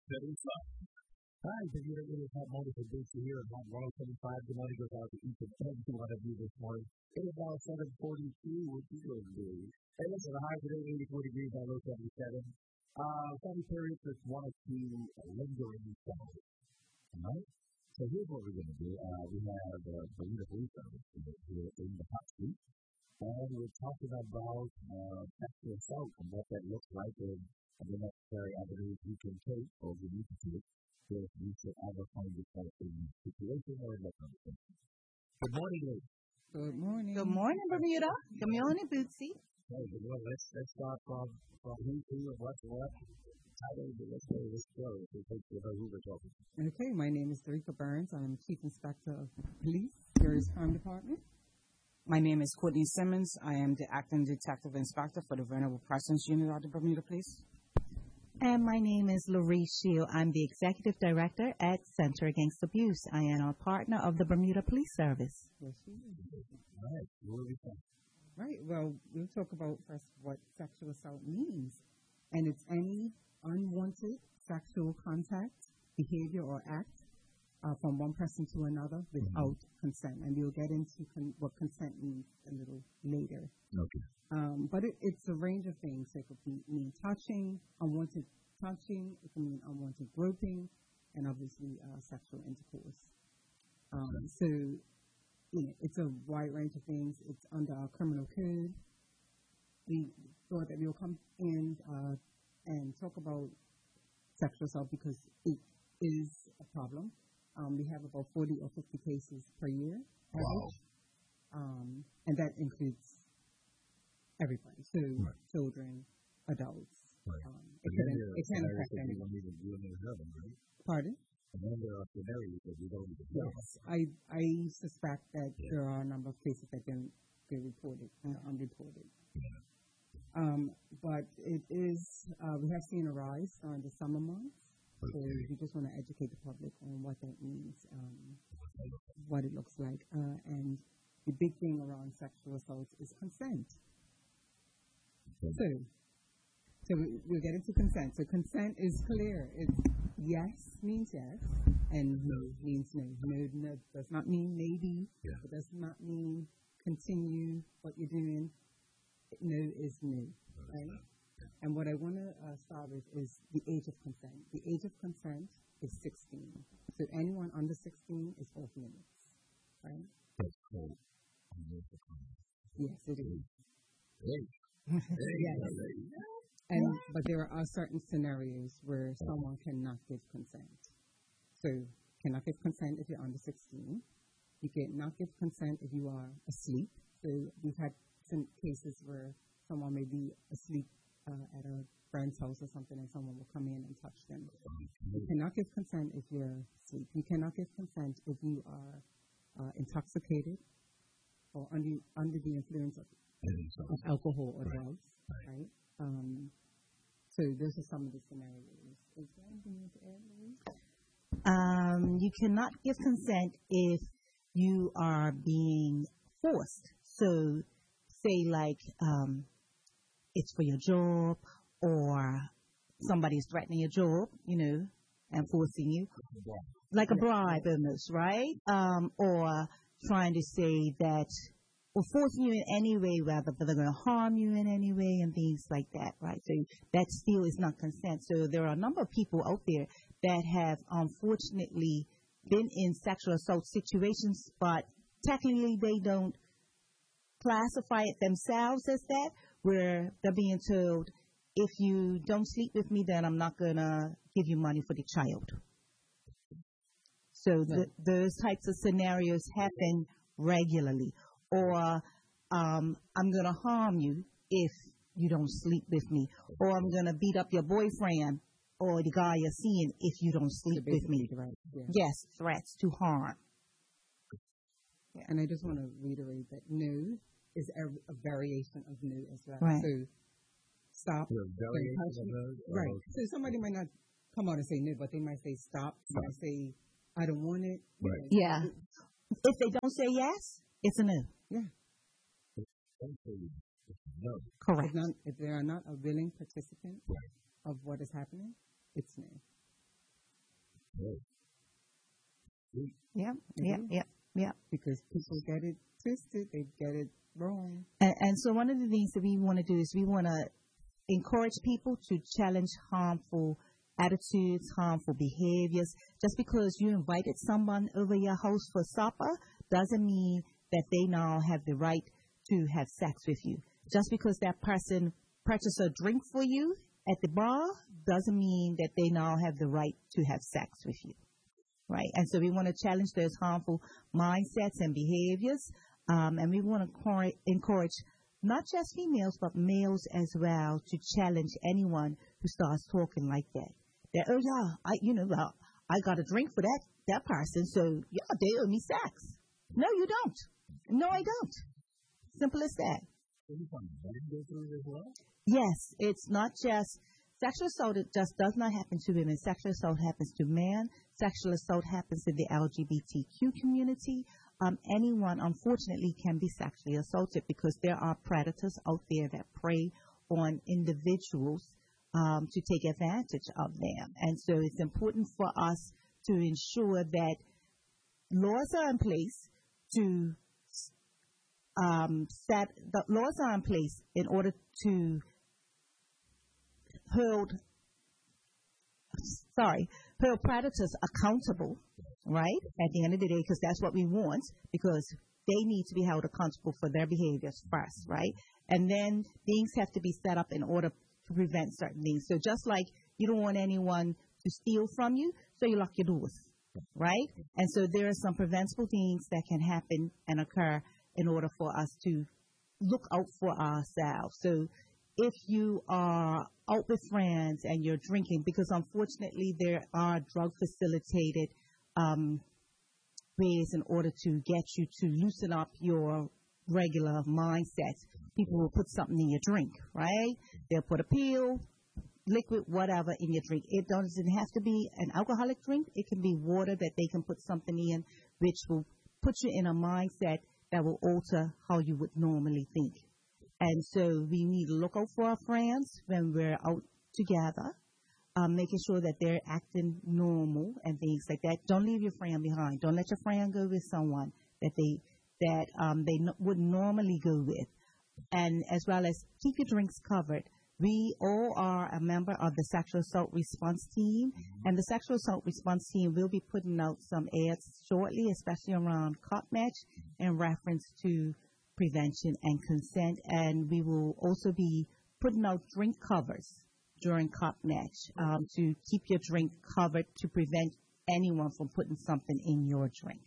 Hi, Bermuda English Hot Morning for Bootsy here at Hot 175. Good morning goes out to each and every one of you this morning. It is now 7:42, which is your day. And listen, the high today, 84 degrees, on low 77. Sunny periods with one or two lingering showers. All right? So here's what we're going to do. We have Bermuda Police Service here in the hot seat. And we're talking about sexual assault and what that looks like and the necessary avenues we can take or we need to take if we should ever find yourself in a situation or in that conversation. Good morning, ladies. Good morning. Good morning, Bermuda. Good morning, Bootsy. Hey, good morning. Let's start from who's who and what's what. Let's go. Who we're talking to. Okay, my name is Theresa Burns. I'm Chief Inspector of Police, Paris Crime Department. My name is Courtney Simmons. I am the Acting Detective Inspector for the Vulnerable Persons Unit of the Bermuda Police. And my name is Loree Shield. I'm the Executive Director at Center Against Abuse. I am a partner of the Bermuda Police Service. Yes, she is. All right, what are we saying? Right, well, we'll talk about first what sexual assault means. And it's any unwanted sexual contact, behavior, or act from one person to another without consent. And we'll get into what consent means a little later. Okay. But it's a range of things. It could mean touching, unwanted touching. It can mean unwanted groping, and obviously sexual intercourse. So, it's a wide range of things. It's under our criminal code. We thought that we'll come in and talk about sexual assault because it is a problem. We have about 40 or 50 cases per year, average. Wow. And that includes everybody, so children, adults. Right. It can affect anyone. Right? Pardon? And then there are scenarios that we don't even know. Yes, I suspect that there are a number of cases that don't get reported, unreported. Yeah. But it is, we have seen a rise during the summer months. So we just want to educate the public on what that means, what it looks like. And the big thing around sexual assault is consent. So we'll get into consent. So consent is clear. It's yes means yes, and no means no. No does not mean maybe. Yeah. It does not mean continue what you're doing. No is no, right? And what I want to start with is the age of consent. The age of consent is 16. So anyone under 16 is off limits, right? That's cool. Yes, it is. Hey. Yes. But there are certain scenarios where someone cannot give consent. So cannot give consent if you're under 16. You cannot give consent if you are asleep. So we've had some cases where someone may be asleep at a friend's house or something, and someone will come in and touch them. You cannot give consent if you're asleep. You cannot give consent if you are intoxicated or under the influence of alcohol or drugs, right? So those are some of the scenarios. Is there anything you want to add, Louise? You cannot give consent if you are being forced. So, say like it's for your job, or somebody's threatening your job, and forcing you, like a bribe almost, right? Or trying to say that, or forcing you in any way, rather, but they're going to harm you in any way and things like that, right? So that still is not consent. So there are a number of people out there that have unfortunately been in sexual assault situations, but technically they don't classify it themselves as that, where they're being told, if you don't sleep with me, then I'm not going to give you money for the child. So those types of scenarios happen regularly. Or I'm going to harm you if you don't sleep with me. Or I'm going to beat up your boyfriend or the guy you're seeing if you don't sleep with me. Right. Yeah. Yes, threats to harm. Yeah. And I just want to reiterate that no is a variation of no as well. Right. So stop. Variation of no? Right. So somebody might not come out and say no, but they might say stop. They might say, I don't want it. Right. Yeah. If they don't say yes, it's a no. Yeah. No. Correct. If they are not a willing participant of what is happening, it's no. Yeah. Because people get it twisted, they get it wrong. And so one of the things that we want to do is we want to encourage people to challenge harmful attitudes, harmful behaviors. Just because you invited someone over your house for supper doesn't mean that they now have the right to have sex with you. Just because that person purchased a drink for you at the bar doesn't mean that they now have the right to have sex with you. Right? And so we want to challenge those harmful mindsets and behaviors. And we want to encourage not just females, but males as well to challenge anyone who starts talking like that. That, oh, yeah, I got a drink for that person, so, yeah, they owe me sex. No, you don't. No, I don't. Simple as that. Yes, it's not just sexual assault. It just does not happen to women. Sexual assault happens to men. Sexual assault happens in the LGBTQ community. Anyone, unfortunately, can be sexually assaulted because there are predators out there that prey on individuals to take advantage of them. And so it's important for us to ensure that laws are in place to laws are in place in order to hold predators accountable, right, at the end of the day, because that's what we want, because they need to be held accountable for their behaviors first, right? And then things have to be set up in order to prevent certain things. So just like you don't want anyone to steal from you, so you lock your doors, right? And so there are some preventable things that can happen and occur in order for us to look out for ourselves. So if you are out with friends and you're drinking, because unfortunately there are drug-facilitated ways in order to get you to loosen up your regular mindset. People will put something in your drink, right? They'll put a pill, liquid, whatever in your drink. It doesn't have to be an alcoholic drink. It can be water that they can put something in, which will put you in a mindset that will alter how you would normally think. And so we need to look out for our friends when we're out together, making sure that they're acting normal and things like that. Don't leave your friend behind. Don't let your friend go with someone that they wouldn't normally go with. And as well as keep your drinks covered. We all are a member of the Sexual Assault Response Team, and the Sexual Assault Response Team will be putting out some ads shortly, especially around cop match in reference to prevention and consent. And we will also be putting out drink covers during cop match to keep your drink covered to prevent anyone from putting something in your drink.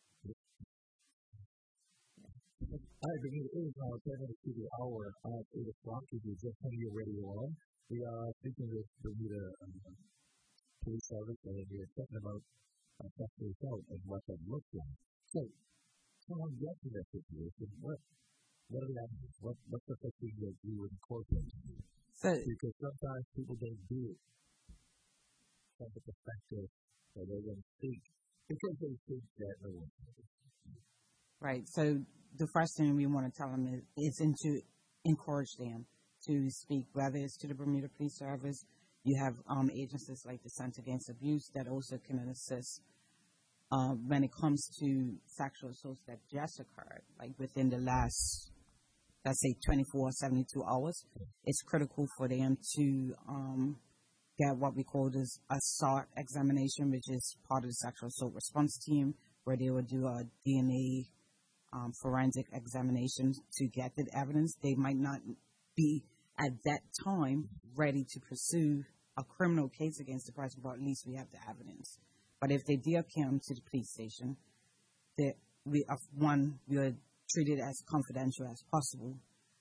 All right, it is 10 minutes to the hour at 8 o'clock. If you just turn your radio on, we are speaking with Bermuda Police Service, and we are talking about sexual assault and what that looks like. So, someone gets in that situation, what are the actions? What's the first thing that you would incorporate? Because sometimes people don't do it from the perspective that they're going to speak because they think that no one knows. Right. So the first thing we want to tell them is to encourage them to speak, whether it's to the Bermuda Police Service. You have agencies like the Center Against Abuse that also can assist when it comes to sexual assaults that just occurred, like within the last, let's say, 24, 72 hours. It's critical for them to get what we call this assault examination, which is part of the Sexual Assault Response Team, where they will do a DNA forensic examination to get the evidence. They might not be at that time ready to pursue a criminal case against the person, but at least we have the evidence. But if they dare come to the police station, we are treated as confidential as possible.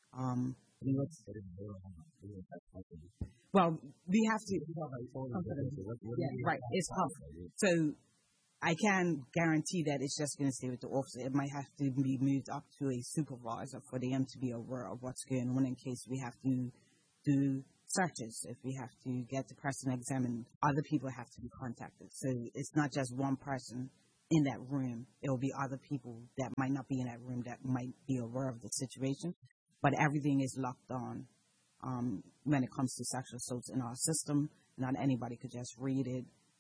Well, we have to. Right, it's confidential. So I can guarantee that it's just going to stay with the officer. It might have to be moved up to a supervisor for them to be aware of what's going on in case we have to do searches. If we have to get the person examined, other people have to be contacted. So it's not just one person in that room. It will be other people that might not be in that room that might be aware of the situation. But everything is locked on when it comes to sexual assaults in our system. Not anybody could just read it.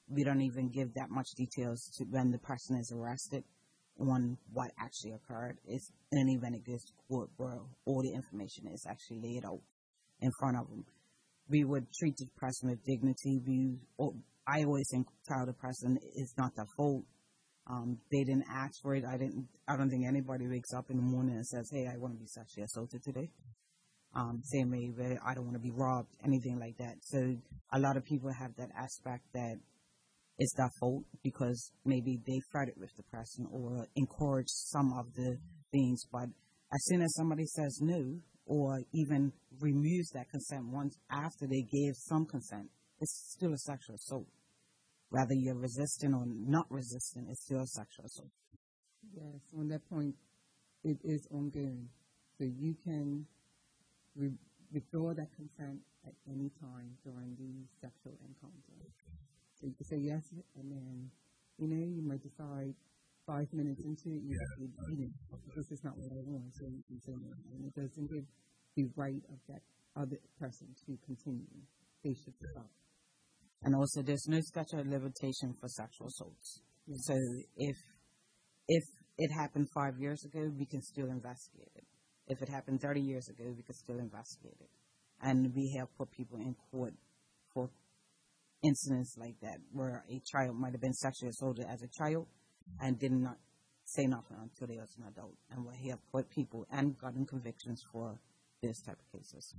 we don't even give that much details to when the person is arrested on what actually occurred. It's only when it goes to court where all the information is actually laid out in front of them. We would treat the person with dignity. I always tell the person it's not their fault. They didn't ask for it. I don't think anybody wakes up in the morning and says, "Hey, I want to be sexually assaulted today." Same way, I don't want to be robbed, anything like that. So a lot of people have that aspect that it's their fault because maybe they flirted with the person or encouraged some of the things. But as soon as somebody says no or even removes that consent once after they gave some consent, it's still a sexual assault. Whether you're resisting or not resisting, it's still a sexual assault. Yes, on that point, it is ongoing. So you can withdraw that consent at any time during the sexual encounter. So you can say yes, and then, you might decide 5 minutes into it, this is not what I want, so you can say no. And it doesn't give the right of that other person to continue. They should stop. And also, there's no statute of limitation for sexual assaults. Yes. So if it happened 5 years ago, we can still investigate it. If it happened 30 years ago, we can still investigate it. And we have put people in court for incidents like that, where a child might have been sexually assaulted as a child and did not say nothing until they was an adult. And we have put people and gotten convictions for this type of cases.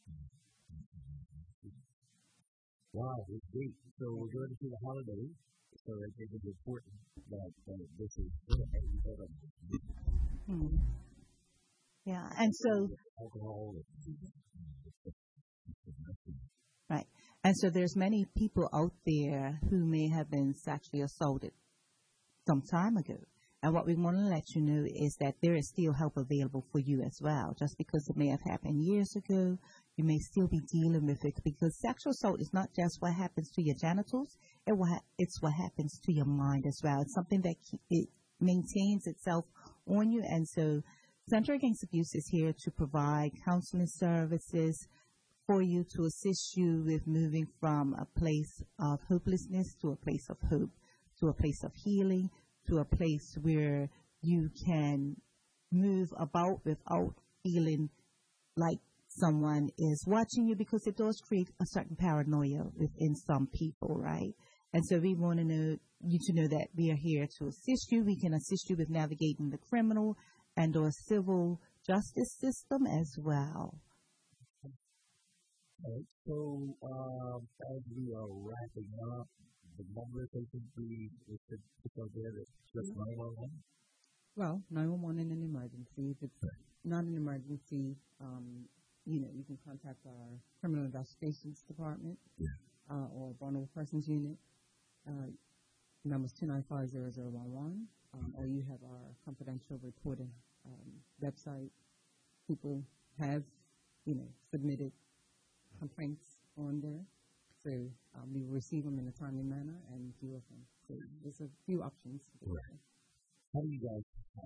Wow, it's great. So we're going to the holiday, so I think it's important that this is Yeah, and so alcohol. Right, and so there's many people out there who may have been sexually assaulted some time ago. And what we want to let you know is that there is still help available for you as well. Just because it may have happened years ago, you may still be dealing with it, because sexual assault is not just what happens to your genitals, it's what happens to your mind as well. It's something that it maintains itself on you. And so Center Against Abuse is here to provide counseling services for you to assist you with moving from a place of hopelessness to a place of hope, to a place of healing, to a place where you can move about without feeling like someone is watching you, because it does create a certain paranoia within some people, right? And so we want you to know that we are here to assist you. We can assist you with navigating the criminal and or civil justice system as well. Right. So as we are wrapping up, the number I think we should put out there is just 911. Well, 911 in an emergency. If it's not an emergency, you can contact our Criminal Investigations Department or Vulnerable Persons Unit. Number is 295-0011. Or you have our confidential reporting website. People have, submitted complaints on there. So we receive them in a timely manner and deal with them. So there's a few options. Right. How do you guys